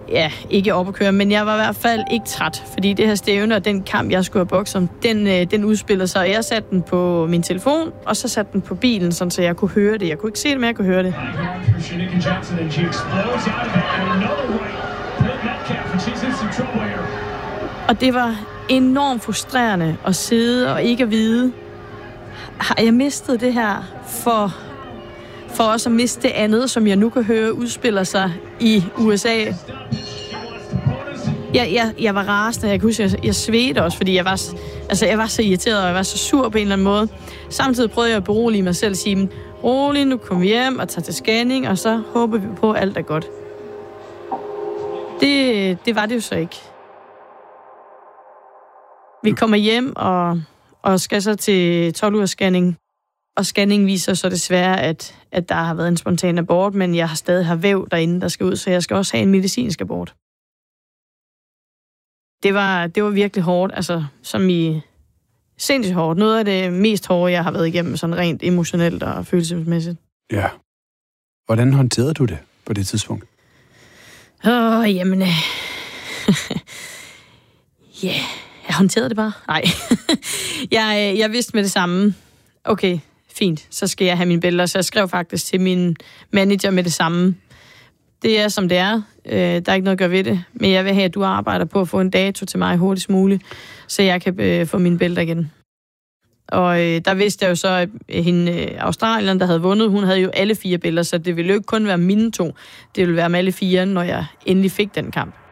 ja, ikke op at køre, men jeg var i hvert fald ikke træt, fordi det her stævne og den kamp, jeg skulle have bokset om, den udspillede sig. Jeg satte den på min telefon, og så satte den på bilen, sådan, så jeg kunne høre det. Jeg kunne ikke se det, men jeg kunne høre det. Og det var enormt frustrerende at sidde og ikke at vide, har jeg mistet det her for også at miste det andet, som jeg nu kan høre udspiller sig i USA. Jeg var rasende. Jeg kan huske, at jeg svedte også, fordi jeg var så irriteret, og jeg var så sur på en eller anden måde. Samtidig prøvede jeg at berolige mig selv og sige, rolig, nu kommer vi hjem og tager til scanning, og så håber vi på, at alt er godt. Det var det jo så ikke. Vi kommer hjem og skal så til 12-ugers scanning. Og scanning viser så desværre, at der har været en spontan abort, men jeg har stadig væv derinde, der skal ud, så jeg skal også have en medicinsk abort. Det var virkelig hårdt, altså som i sindssygt hårdt. Noget af det mest hårde, jeg har været igennem, sådan rent emotionelt og følelsesmæssigt. Ja. Hvordan håndterede du det på det tidspunkt? Jamen... Ja, jeg håndterede det bare. Nej. jeg vidste med det samme. Okay, fint, så skal jeg have mine billeder. Så jeg skrev faktisk til min manager med det samme. Det er, som det er. Der er ikke noget at gøre ved det. Men jeg vil have, at du arbejder på at få en dato til mig hurtigst muligt, så jeg kan få mine billeder igen. Og der vidste jeg jo så, at hende Australien, der havde vundet, hun havde jo alle 4 billeder, så det ville jo ikke kun være mine 2. Det ville være med alle 4, når jeg endelig fik den kamp.